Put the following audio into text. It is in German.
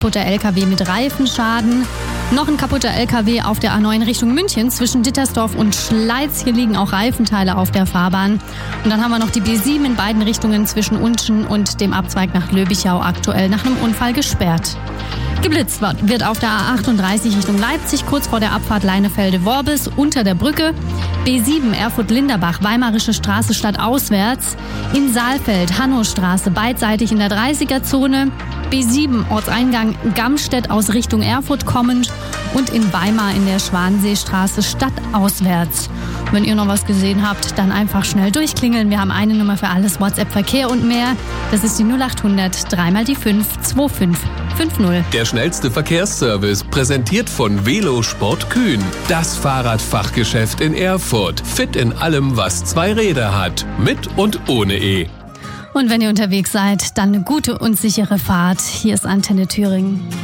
kaputter LKW mit Reifenschaden. Noch ein kaputter LKW auf der A9 Richtung München zwischen Dittersdorf und Schleiz. Hier liegen auch Reifenteile auf der Fahrbahn. Und dann haben wir noch die B7 in beiden Richtungen zwischen Unschen und dem Abzweig nach Löbichau aktuell nach einem Unfall gesperrt. Geblitzt wird auf der A38 Richtung Leipzig, kurz vor der Abfahrt Leinefelde-Worbis unter der Brücke. B7 Erfurt-Linderbach, Weimarische Straße stadtauswärts. In Saalfeld, Hannostraße, beidseitig in der 30er-Zone. B7 Ortseingang Gamstedt aus Richtung Erfurt kommend. Und in Weimar in der Schwanseestraße stadtauswärts. Wenn ihr noch was gesehen habt, dann einfach schnell durchklingeln. Wir haben eine Nummer für alles, WhatsApp, Verkehr und mehr. Das ist die 0800 3 mal die 5 2550. Der schnellste Verkehrsservice, präsentiert von Velosport Kühn. Das Fahrradfachgeschäft in Erfurt. Fit in allem, was zwei Räder hat. Mit und ohne E. Und wenn ihr unterwegs seid, dann eine gute und sichere Fahrt. Hier ist Antenne Thüringen.